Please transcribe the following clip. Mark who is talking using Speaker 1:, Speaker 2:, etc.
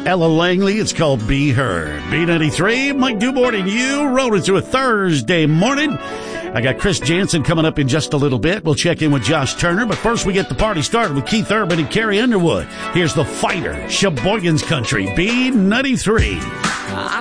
Speaker 1: Ella Langley. It's called Be Heard. B93, Mike Dubort and you rolling through a Thursday morning. I got Chris Jansen coming up in just a little bit. We'll check in with Josh Turner, but first we get the party started with Keith Urban and Carrie Underwood. Here's The Fighter, Sheboygan's Country, B93.